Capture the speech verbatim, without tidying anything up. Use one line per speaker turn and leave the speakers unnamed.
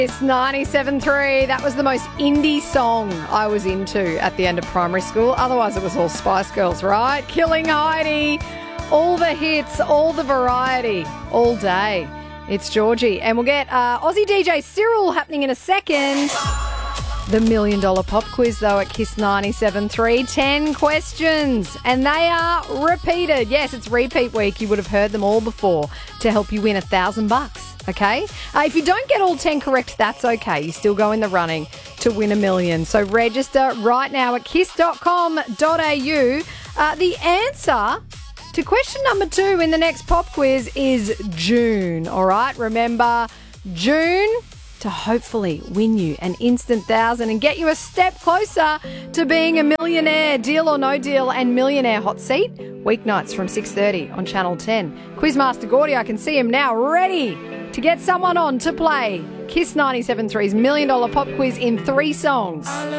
It's ninety-seven point three. That was the most indie song I was into at the end of primary school. Otherwise, it was all Spice Girls, right? Killing Heidi. All the hits, all the variety, all day. It's Georgie. And we'll get uh, Aussie D J Cyril happening in a second. The Million Dollar Pop Quiz, though, at Kiss ninety-seven point three. Ten questions, and they are repeated. Yes, it's repeat week. You would have heard them all before to help you win a thousand bucks. Okay? Uh, if you don't get all ten correct, that's okay. You still go in the running to win a million. So register right now at kiss dot com dot a u. Uh, the answer to question number two in the next pop quiz is June. All right? Remember, June to hopefully win you an instant thousand and get you a step closer to being a millionaire. Deal or no deal and Millionaire Hot Seat. Weeknights from six thirty on Channel ten. Quizmaster Gordy, I can see him now, ready to get someone on to play Kiss ninety-seven point three's Million Dollar Pop Quiz in three songs.